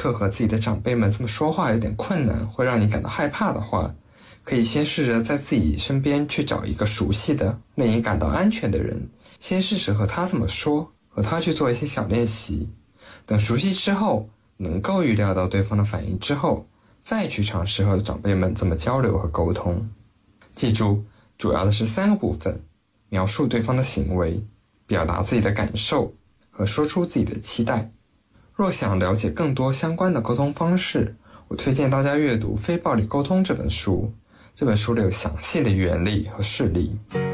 刻和自己的长辈们这么说话有点困难，会让你感到害怕的话，可以先试着在自己身边去找一个熟悉的、令你感到安全的人，先试试和他这么说，和他去做一些小练习。等熟悉之后，能够预料到对方的反应之后，再去尝试和长辈们这么交流和沟通。记住，主要的是3个部分：描述对方的行为，表达自己的感受，和说出自己的期待。若想了解更多相关的沟通方式，我推荐大家阅读《非暴力沟通》这本书。这本书里有详细的原理和事例。